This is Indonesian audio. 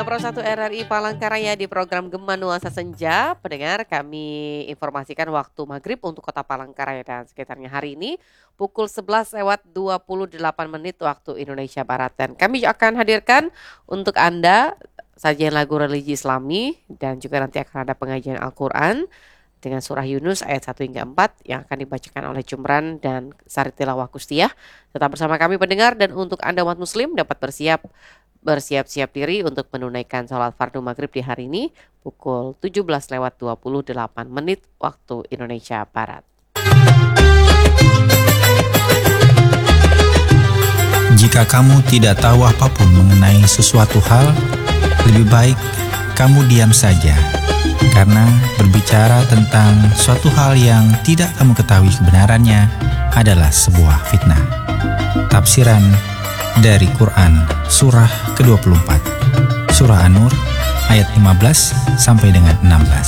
Pro 1 RRI Palangkaraya di program Gema Nuansa Senja. Pendengar, kami informasikan waktu maghrib untuk kota Palangkaraya dan sekitarnya hari ini pukul 11:28 waktu Indonesia Barat. Dan kami akan hadirkan untuk Anda sajian lagu religi Islami dan juga nanti akan ada pengajian Al-Quran dengan surah Yunus ayat 1 hingga 4 yang akan dibacakan oleh Jumran dan Sari Tilawah Kustiyah. Tetap bersama kami pendengar, dan untuk Anda umat muslim dapat bersiap-siap diri untuk menunaikan sholat fardu maghrib di hari ini pukul 17:28 waktu Indonesia Barat. Jika kamu tidak tahu apapun mengenai sesuatu hal, lebih baik kamu diam saja, karena berbicara tentang suatu hal yang tidak kamu ketahui kebenarannya adalah sebuah fitnah. Tafsiran dari Quran surah ke-24, surah An-Nur ayat 15 sampai dengan 16.